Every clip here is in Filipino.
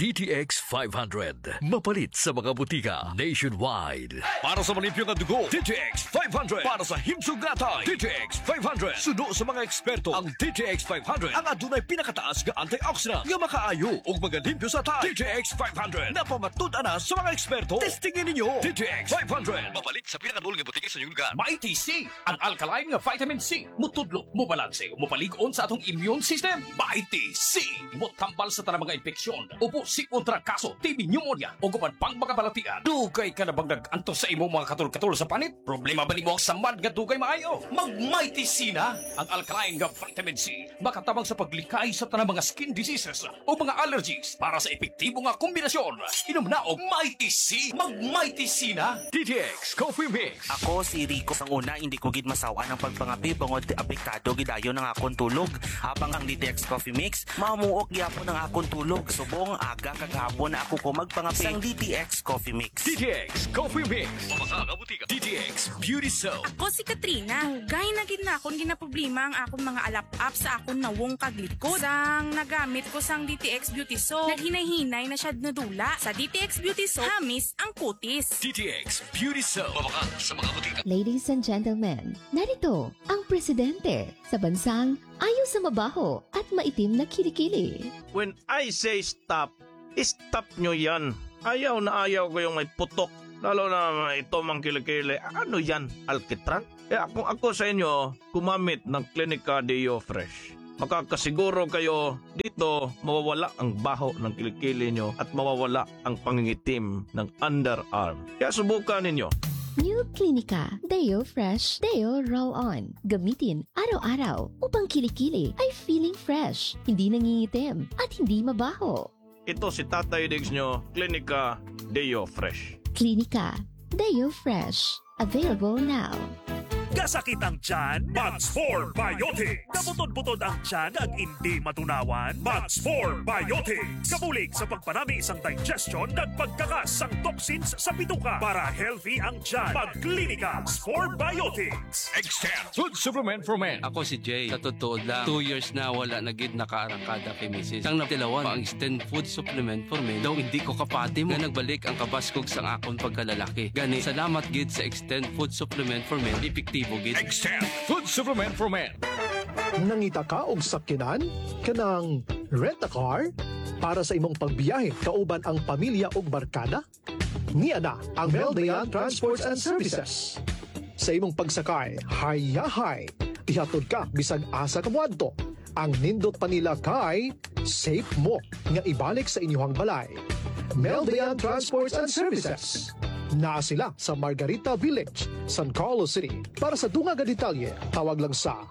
DTX 500. Mapalit sa mga butika nationwide. Para sa malimpyong dugo, DTX 500. Para sa himsog gatay, DTX 500. Suno sa mga eksperto, ang DTX 500 ang adunay pinakataas nga antioxidant nga makaayo ug magalimpyo sa tay. DTX 500 napamatud-an na sa mga eksperto. Testingin ninyo. DTX 500. Mapalit sa pinakadul nga butika sa inyong lugar. Mighty C, ang alkaline nga vitamin C. Mutudlo, mubalanse, mupaligon sa atong immune system. Mighty C, mutambal sa tanang mga infeksyon. Upo si kontra kaso, TB pneumonia, o guman pang makabalatian. Dugay ka na bang nag-antos sa imong mga katul-katul sa panit? Problema ba ni mo ang samad nga dugay maayo? Mag-Mighty C na! Ang alkaline nga vitamin C, makatabang sa paglikay sa tanang mga skin diseases o mga allergies para sa epektibo nga kombinasyon. Inom na og Mighty C. Mag-Mighty C na! DTX Coffee Mix. Ako si Rico sang una hindi ko gid masawa ng pagpangapi bangod apektado gidayon ng akong tulog. Habang ang DTX Coffee Mix mamuok gyapon ng akong tulog. Subong aga kagahapon na ako ko magpangapi sang DTX Coffee Mix. DTX Coffee Mix. Mamakabutika. DTX Beauty Soap. Ako si Katrina. Gay na gid na akong ginaproblema ang akong mga alap-up sa akong nawong kaglikod. Sang nagamit ko sang DTX Beauty Soap, naghinay-hinay na siya nadula. Sa DTX Beauty Soap, hamis ang kutis. DTX Beauty Soap. Mamaka sa mga butika. Ladies and gentlemen, narito ang presidente sa bansang ayaw sa mabaho at maitim na kilikili. When I say stop, stop nyo yan. Ayaw na ayaw ko yung may putok. Lalo na ito mang kilikili. Ano yan? Alkitran? Ako sa inyo, kumamit ng Clinica Deo Fresh. Makakasiguro kayo dito mawawala ang baho ng kilikili nyo at mawawala ang pangingitim ng underarm. Kaya subukan ninyo. New Clinica Deo Fresh Deo Roll-On. Gamitin araw-araw upang kilikili ay feeling fresh, hindi nangingitim at hindi mabaho. Ito si Tatay Diggs nyo, Clinica Deo Fresh. Clinica Deo Fresh. Available now. Kasakit ang tiyan, Max 4 Biotics. Kabutod-butod ang tiyan ag hindi matunawan, Max 4 Biotics. Kabulig sa pagpanami isang digestion at pagkakas ang toxins sa bituka para healthy ang tiyan. Mag-Clinica 4 Biotics. Extend Food Supplement for Men. Ako si Jay. Sa totoo lang, 2 years na wala nagid nakaarangkada kay Mrs. Ang natilawan, ang extend food supplement for men. Daw hindi ko kapati mo. Nga nagbalik ang kabaskog sang akon pagkalalaki. Gani, salamat gid sa extend food supplement for men. Epektibo gid. Extend Food Supplement for Men. Nangita ka og sakyanan? Kanang rent-a-car? Para sa imong pagbiyahe, kauban ang pamilya og barkada? Niya na ang Meldayan Transports and Services. Sa imong pagsakay, hayahay. Ihatod ka bisag asa ka moadto. Ang nindot pa nila kay safe mo nga ibalik sa inyong balay. Meldayan Transports and Services. Na sila sa Margarita Village, San Carlos City. Para sa dunga nga detalye, tawag lang sa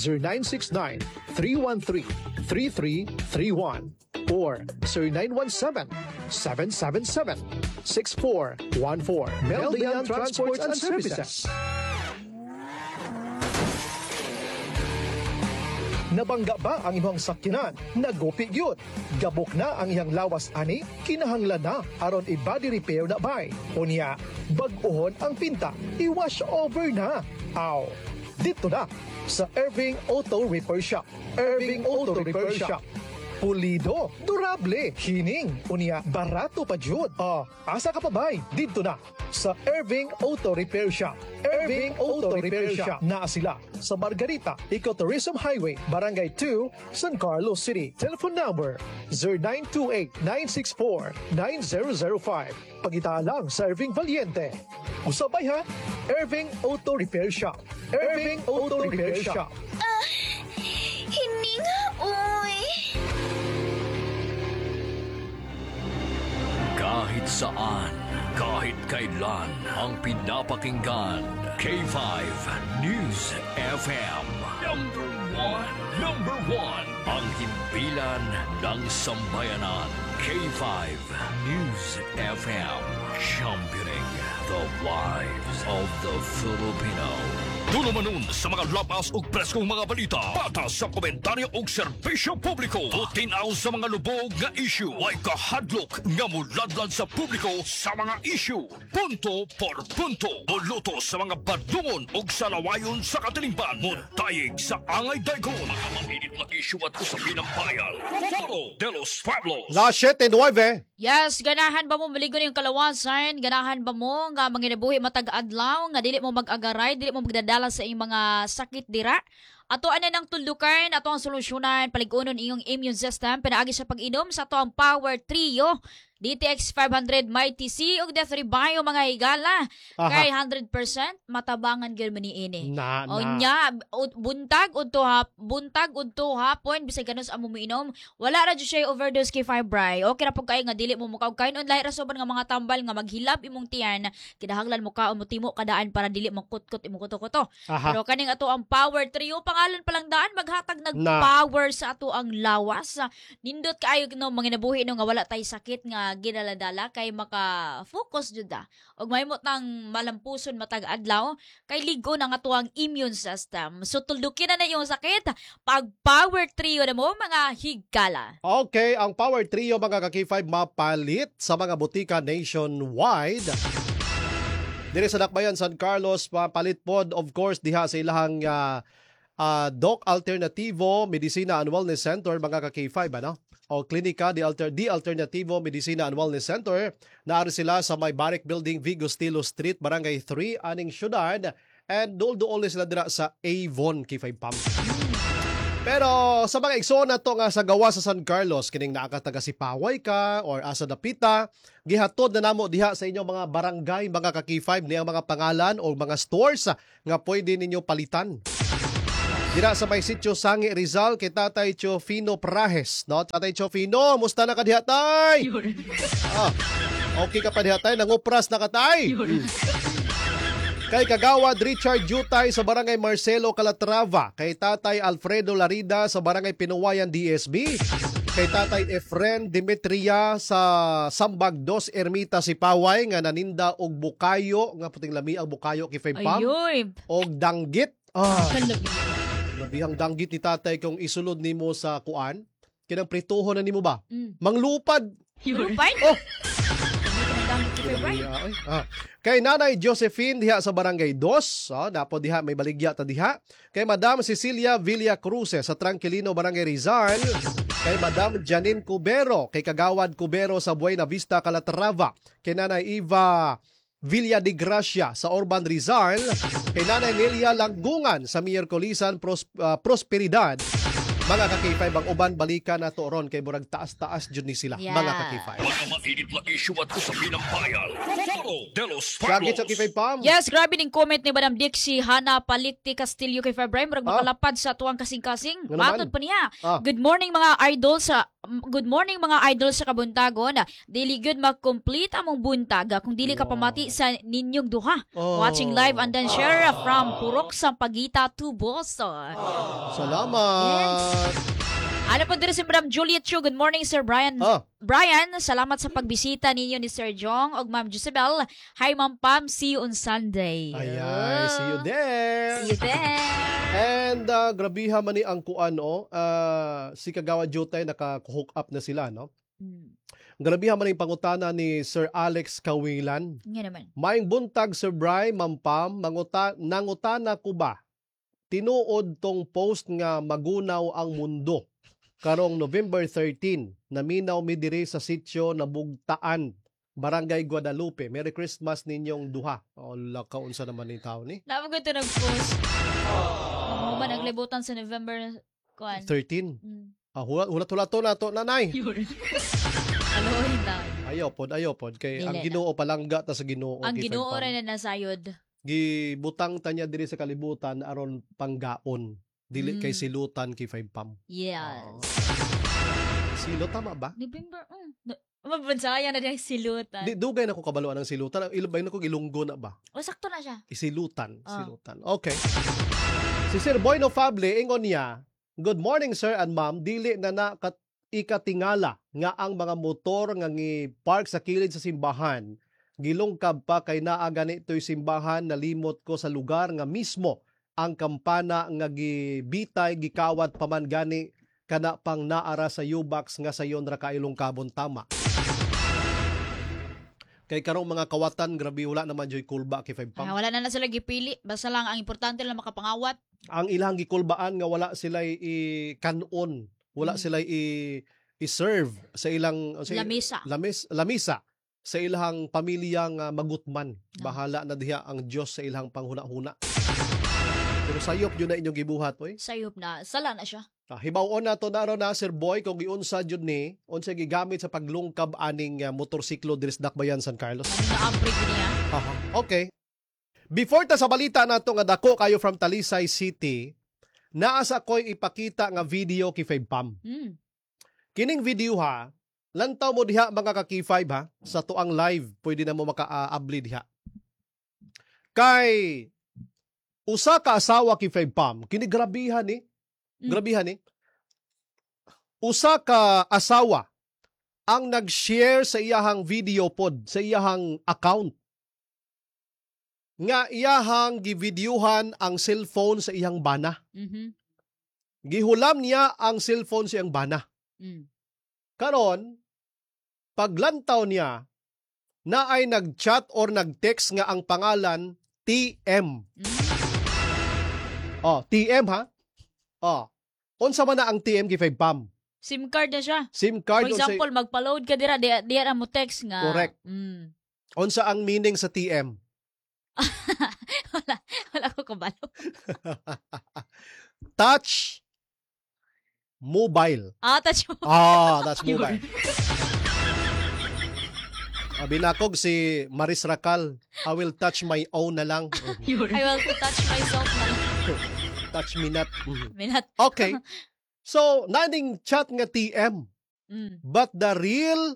0969-313-3331 or 0917-777-6414. Meldayan Transports and Services. Nabangga ba ang imong sakyanan? Nagupi gyud. Gabok na ang iyang lawas ani, kinahanglan na aron i-body repair na bay. Unya, bag-ohon ang pinta, i-wash over na. Aw, dito na sa Irving Auto Repair Shop. Irving Auto Repair Shop. Pulido, durable, hining, unya, barato pa jud. Asa ka pa bay? Dito na sa Irving Auto Repair Shop. Irving Auto Repair Shop. Na sila sa Margarita, Ecotourism Highway, Barangay 2, San Carlos City. Telephone number 0928-964-9005. Pagita lang sa Irving Valiente. Usabay ha, Irving Auto Repair Shop. Irving Auto Repair Shop. Hindi nga, uy. Kahit saan, kahit kailan, ang pinapakinggan. K5 News FM. Number one. Ang himpilan ng sambayanan. K5 News FM. Championing the lives of the Filipino. Dulo manon sa mga labas ug preskong mga balita. Patas sa komentaryo ug serbisyo publiko. Tutinaw sa mga lubog nga issue. Way kahadlok nga muladlad sa publiko sa mga issue. Punto por punto. Buluto sa mga badungon ug salawayon sa katilingban. Muntayig sa angay daykon. Mga maminit na issue at usapin ng bayan. Foro de los Pueblos. La 7-9. Yes, ganahan ba mo maligon yung kalawasan? Ganahan ba mo nga manginabuhi matag adlaw nga dili mo mag-agaray, dili mo magdadala sa iyong mga sakit dira? Ato ana ng tuldukan, ato ang solusyonan, paligunon iyong immune system, pinaagi sa pag-inom sa ato ang Power Trio. DTX 500 Mighty C ug Death Bio mga higala. Kay 100% matabangan gyud man niini. O nya buntag udto hapon bisag ganus amo miinom, wala ra jud siya overdose kay fibray. Okay ra pud kay nga dili mo mukaw-kain online ra soban nga mga tambal nga maghilab imong tiyan, kinahanglan mo kaon mo timo kadaan para dili mo kutkot imong kuto-kuto. Pero kaning ato ang Power Trio pangalan pa lang daan maghatag nag-power sa ato ang lawas. Nindot kaayo no manginabuhi no nga wala tay sakit nga ginaladala kay maka-focus jud da. Og mahimo tang malampuson matag adlaw kay ligo na nga tuang immune system. So tuldukin na yung sakit pag Power Trio na mo mga higala. Okay, ang Power Trio mga ka-K5 mapalit sa mga butika nationwide. Diri sa Dakbayan, San Carlos, palit pod of course diha sa ilahang Doc Alternativo Medicina and Wellness Center mga ka-K5 ano? O Klinika di Alternativo Medicina and Wellness Center. Naari sila sa may Barrick Building, Vigo Stilo Street, Barangay 3, Aning Syudad. And dool sila dira sa Avon, K5 Pump. Pero sa mga igsoon na to nga sa gawa sa San Carlos, kining naakataga si Paway ka or asa dapita, gihatod na namo diha sa inyong mga barangay, mga ka-K5 niyang mga pangalan o mga stores nga pwede ninyo palitan. Dira sa may sitio Sangi Rizal kay Tatay Chofino Prahes, no? Tatay Chofino, musta na ka diha tay? Okay ka pa diha tay, nangupras na ka tay. Kay Kagawad Richard Jutay sa Barangay Marcelo Calatrava, kay Tatay Alfredo Larida sa Barangay Pinuwayan DSB, kay Tatay Efren Dimitria sa Sambag 2 Ermita Sipaway nga naninda og bukayo, nga puting lami ang bukayo kay Fempam. Og danggit. Labihang danggit ni tatay kung isulod nimo sa kuan, kinang prituhon na nimo ba? Manglupad. Lupad? Oh. Kay Nanay Josephine diha sa Barangay 2, napo diha may baligya ta diha. Kay Madam Cecilia Villa Cruces sa Tranquilino Barangay Rizal. Kay Madam Janine Cubero, kay Kagawad Cubero sa Buena Vista Calatrava. Kay Nanay Eva Villa de Gracia sa Orban Rizal, kay Nanay Nelia Langgungan sa Miyerkulisan Prosperidad. Mga ka-K5 ang uban balikan na to ron kay murag taas-taas jud ni sila. Mga ka-K5. Mga mainit na issue at usapin ng bayan. Lagi sa K5 Pam. Yes, grabe ning comment ni Madam Dixie Hana Palikti Castillo kay Febray murag makalapad sa tuwang kasing-kasing. Matod pa niya. Good morning mga idol sa kabuntagon. Dili gyud mag-complete among buntaga kung dili ka pamati sa ninyong duha. Watching live and then share from Purok Sampaguita to Boston. Salamat. Ano po dito si Madam Juliet Chu. Good morning, Sir Brian. Brian, salamat sa pagbisita ninyo ni Sir Jong o Ma'am Josebel. Hi, Ma'am Pam. See you on Sunday. Ayay, see you there. See you there. And grabiha man ni ang kuan, si Kagawad Jutay naka-hook up na sila, no? Grabiha man yung pangutana ni Sir Alex Kawilan. Nga naman. Maing buntag, Sir Brian, Ma'am Pam, nangutana ko ba? Tinuod tong post nga magunaw ang mundo. Karong November 13, naminaw mi diri sa sitio na Bugtaan, Barangay Guadalupe. Merry Christmas ninyong duha. Kaunsa naman ni tao ni? Napag ito nag-post. Mo ba naglibutan sa November 13? Hulat-hulato na to, nanay. Aloy daw. Ayaw pod. Kay ang Ginoo palangga ta sa Ginoo. Ang Ginoo rin na nasayod. Gibutang tanya diri sa kalibutan aron panggaon. Dili kay silutan kay 5 Pam. Yes. Silot tama ba? November. Mabansaya na dahil silutan. Di dugay na ko kabaluan ng silutan. Ilubay na ko ilunggo na ba? O sakto na siya. Isilutan. Okay. Si Sir Boy Nofable ingon niya, good morning sir and ma'am. Dili na ikatingala nga ang mga motor nga gi-park sa kilid sa simbahan. Gilungkab pa kay naa ganito'y simbahan, nalimot ko sa lugar nga mismo ang kampana nga gibitay gikawat paman gani kana pang naara sa Ubax nga sayon ra kailungkabon tama. Kay karong mga kawatan grabe wala naman joy kulba kay 5 Pam. Wala na sila gipili, basta lang ang importante lang makapangawat. Ang ilang gikulbaan nga wala sila i-kanon, wala sila iserve sa ilang lamisa sa ilang pamilyang magutman. Bahala na diha ang Dios sa ilang panghuna-huna. Pero sayop yun na inyong gibuhat, oy. Sayop na. Sala na siya. Hibawon na to na na Sir Boy kung giunsa jud ni unsa gigamit sa paglungkab aning motorsiklo diri sa Dakbayan, San Carlos. Na-upgrade niya. Okay. Before ta sa balita nato nga dako kayo from Talisay City, naasa ko'y ipakita nga video kay Five Pam. Kining video ha, lantaw mo diha mga ka-K5 ha, sa tuang live pwede na mo maka-abli diha. Kay usa ka asawa kay Five Pam, kini grabihan ni. Grabihan ni. Usa ka asawa ang nag-share sa iyahang video pod, sa iyahang account. Nga iyahang givideohan ang cellphone sa iyang bana. Gihulam niya ang cellphone sa iyang bana. Karon, paglantaw niya, na ay nag-chat or nag-text nga ang pangalan TM. TM ha? Unsa man na ang TM kay Five Pam? SIM card na siya. SIM card. For example, magpa-load ka dira, diya na mo text nga. Correct. Unsa ang meaning sa TM? wala ko kabalo. Touch mobile. Touch mobile. Touch mobile. Binakog si Maris Racal, I will touch my own na lang. I will touch myself na lang. Touch me not. Minat. Okay. So, naning chat nga TM. But the real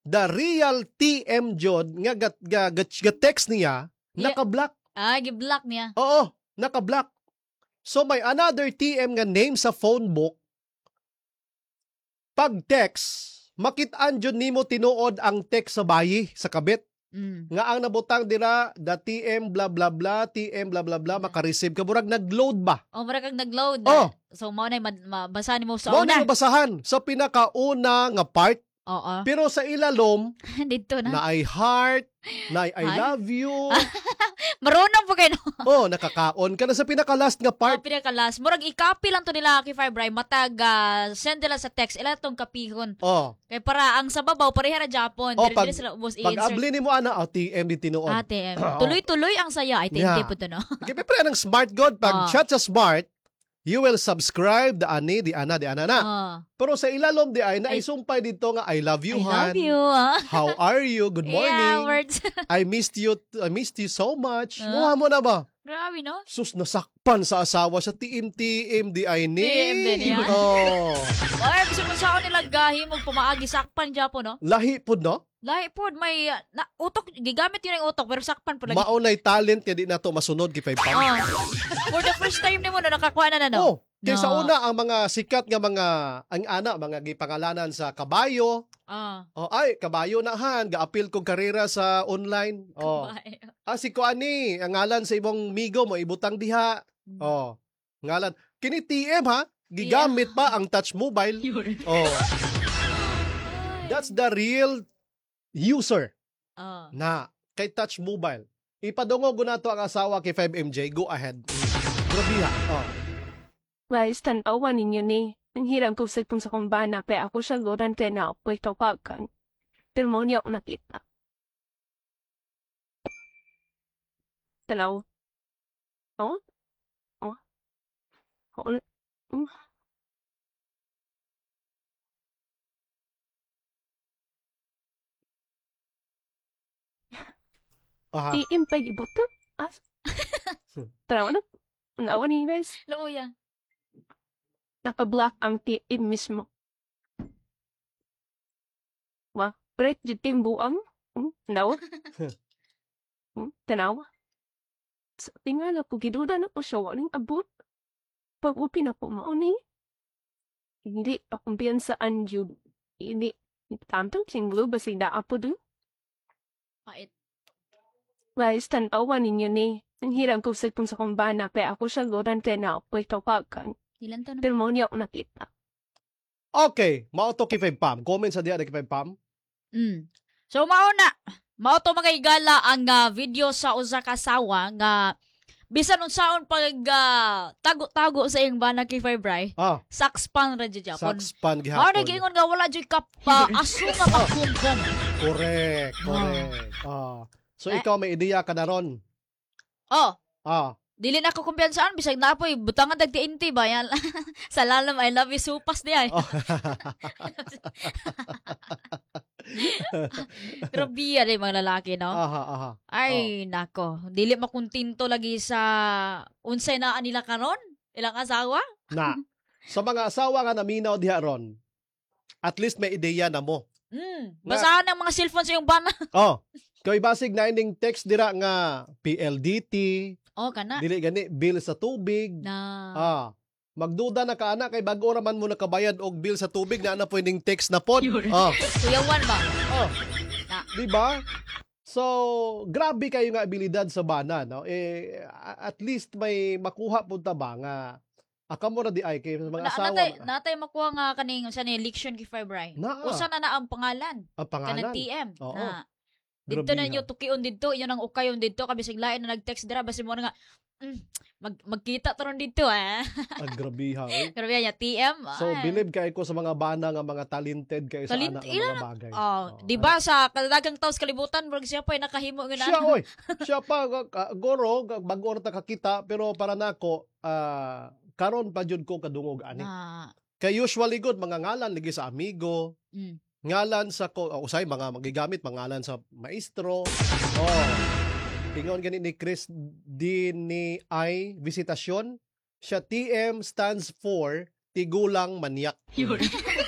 TM jod nga text niya, naka-block. Gi-block niya. Oo, naka-block. So, may another TM nga name sa phone book. Pag text, makitaan jud nimo tinuod ang text sa bayi, sa kabit. Nga ang nabutang dira, the TM blah blah blah, TM blah blah blah, makareceive ka. Murag nag-load ba? Murag kag nag-load. So, maunay mabasahan mo sa una. Maunay mabasahan sa pinakauna nga part. Pero sa ilalom, dito na ay heart, na I love you. Marunong po kayo. Nakakaon ka na sa pinaka-last nga part. Pinaka-last. Murag i-copy lang to nila kay Fibray. Matag send nila sa text. Ila itong kapihon. Kaya para ang sa babaw, pareha na Japon. Pag-abli ni mo, TM di tinuon. TM. Tuloy-tuloy ang saya. Ay, tinte po to, no? Kaya pa ng smart god. Pag chat sa smart, you will subscribe the ana na. Pero sa ilalom di ay naisumpay dito nga I love you, Han. I love you. How are you? Good morning. Words. I missed you so much. Muha mo na ba? Grabe, no? Sus, nasakpan sa asawa sa TM di ay ni. TM din yan. Ay, gusto mo sa ako nila gahi magpumaagi sakpan Japon, no? Lahi po, no? Lahi po, may utok, gigamit yun ang utok, pero sakpan po lagi. Maunay talent kaya di na to masunod kay Five Pam. For the first time nimo na nakakuha na, no? Kaya sa una, ang mga sikat nga mga gipangalanan sa kabayo. Ay, kabayo na han, ga-appeal kong karera sa online. Si Kuani, ang ngalan sa ibang migo mo, ibutang diha. Ngalan. Kini TM ha, gigamit pa ang touch mobile. That's the real user na kay touch mobile. Ipadungog ko na to ang asawa kay 5MJ. Go ahead. Grabe ha. Guys, tanawan ninyo ni. Ang hirang kusag kung sa kumbana, pe ako siya gorante na apoy tawagan. Demonyo ako nakita. Tanaw. TM pa ibuto? Tanaw na. Nawa ni guys. Luya. Naka-block ang TM mismo. Break jud kay buang. Nawa. Tanawa. So, tingala po, giduda na po siya. Waling abot. Pag-upi na po mauni. Hindi pa kumpiyansaan yun. Hindi. Tamtang singlo ba siya daa po doon? Pait. Guys, tanawan ninyo ni. Ang hirang kusag kung sa kumbana, pe ako siya gorante na apoy tawagan. Demonyo ako nakita. Okay, mauto kay Five Pam. Comment sa diya kay Five Pam. So, mauto mga igala ang video sa usa ka asawa nga Bisan unsaon pag tago-tago sa iyong bana kay Febray. Sakspan ra jud Japon. Sakspan Mao gihapon. nagingon nga wala jud ka aso nga magkumkum. Correct. So ikaw may ideya ka na ron. Dili na ako kumpiyansaan bisag na apoy butangan dagti-inti ba yan. Sa lalam I love you supas di ay. Grabe yan mga lalaki, no? Ay, nako. Dili makuntinto lagi sa unsay na nila karon? Ilang asawa? Na. Sa mga asawa nga naminaw diha ron, at least may ideya na mo. Basahan ang mga cellphone sa iyong bana. Kay basig na ining text dira nga PLDT. Kana. Dili gani bill sa tubig. Magduda na ka ana kay bago raman mo nakabayad og bill sa tubig na ana pwedeng text na pod. Kuyawan ba? Di ba? So, grabe kayo nga abilidad sa bana, no? At least may makuha punta ba nga aka mo ra di ay kay mga asawa. Natay makuha nga kaning sa ni election kay Febray. Usa na ang pangalan. Ang pangalan. Kanang TM. Oo. Dito na nyo tukion dito, yun ang ukayon dito, kabisig lain na nag-text dira, basi mo na nga, magkita taron dito, grabe ha. Grabe niya, TM. So, believe kayo ko sa mga bana nga mga talented kayo sa anak ng mga bagay. Diba, sa kaladagang taos kalibutan, bro, siya pa nakahimo ng Siya pa, goro, bago na kakita, pero para nako, karon pa jud ko kadungog ani. Kay usually good, mga ngalan, ligi sa amigo, ngalan sa usay mga magigamit pangalan sa maestro. Ingon gani ni Chris ni ay visitasyon. Siya TM stands for tigulang manyak.